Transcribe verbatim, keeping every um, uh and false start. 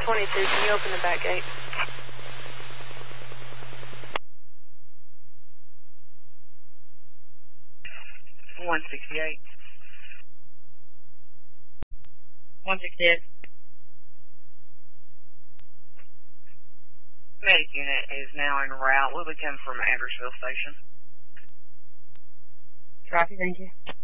twenty-two, can you open the back gate? one sixty-eight. one sixty-eight. Medic unit is now en route. Will be coming from Andersville Station. Copy, thank you.